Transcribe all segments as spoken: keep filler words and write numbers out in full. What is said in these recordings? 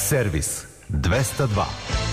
Servis dvesta dva.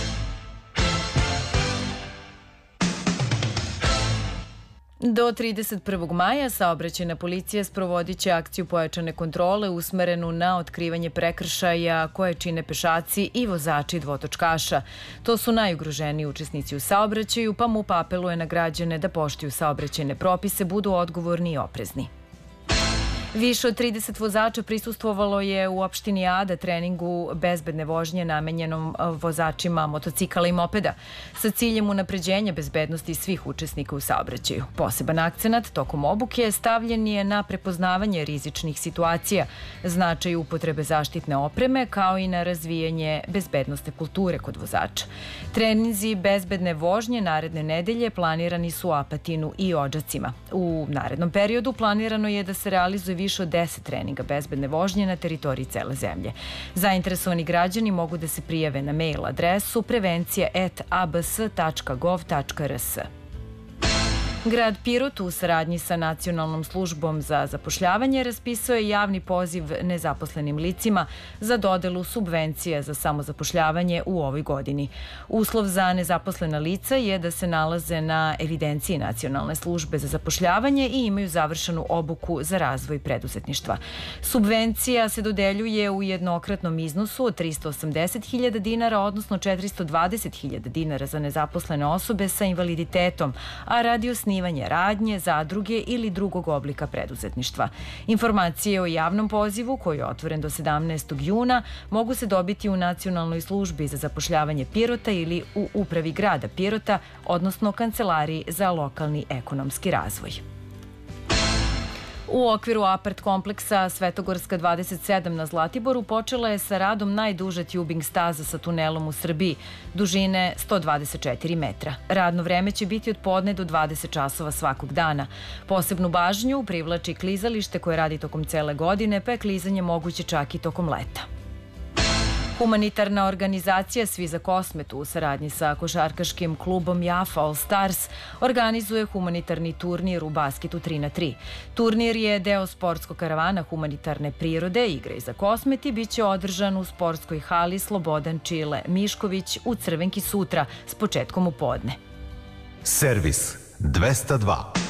Do trideset prvog maja saobraćajna policija sprovodit će akciju pojačane kontrole usmerenu na otkrivanje prekršaja koje čine pešaci i vozači dvotočkaša. To su najugroženiji učesnici u saobraćaju, pa MUP apeluje na građane da poštuju saobraćajne propise, budu odgovorni i oprezni. Više od trideset vozača prisustvovalo je u opštini Ada treningu bezbedne vožnje namenjenom vozačima motocikala i mopeda sa ciljem unapređenja bezbednosti svih učesnika u saobraćaju. Poseban akcenat tokom obuke stavljen je na prepoznavanje rizičnih situacija, značaj upotrebe zaštitne opreme, kao i na razvijanje bezbednosne kulture kod vozača. Treninzi bezbedne vožnje naredne nedelje planirani su u Apatinu i Odžacima. U narednom periodu planirano je da se realizuje više od deset treninga bezbedne vožnje na teritoriji cele zemlje. Zainteresovani građani mogu da se prijave na mail adresu prevencija at a b s tačka gov tačka r s. Grad Pirot u saradnji sa Nacionalnom službom za zapošljavanje raspisao je javni poziv nezaposlenim licima za dodelu subvencija za samozapošljavanje u ovoj godini. Uslov za nezaposlena lica je da se nalaze na evidenciji Nacionalne službe za zapošljavanje i imaju završenu obuku za razvoj preduzetništva. Subvencija se dodeljuje u jednokratnom iznosu od trista osamdeset hiljada dinara, odnosno četiristo dvadeset hiljada dinara za nezaposlene osobe sa invaliditetom, a radi osnivanja radnje, zadruge ili drugog oblika preduzetništva. Informacije o javnom pozivu, koji je otvoren do sedamnaestog juna, mogu se dobiti u Nacionalnoj službi za zapošljavanje Pirota ili u Upravi grada Pirota, odnosno Kancelariji za lokalni ekonomski razvoj. U okviru apart kompleksa Svetogorska dvadeset sedam na Zlatiboru počela je sa radom najduža tubing staza sa tunelom u Srbiji, dužine sto dvadeset četiri metra. Radno vreme će biti od podne do dvadeset časova svakog dana. Posebnu pažnju privlači klizalište koje radi tokom cele godine, pa je klizanje moguće čak i tokom leta. Humanitarna organizacija Svi za Kosmetu u saradnji sa košarkaškim klubom Jafa All Stars organizuje humanitarni turnir u basketu tri na tri. Turnir je deo sportskog karavana humanitarne prirode Igre za Kosmet i bit će održan u sportskoj hali Slobodan Čile Mišković u Crvenki sutra s početkom u podne. Servis dvesta dva.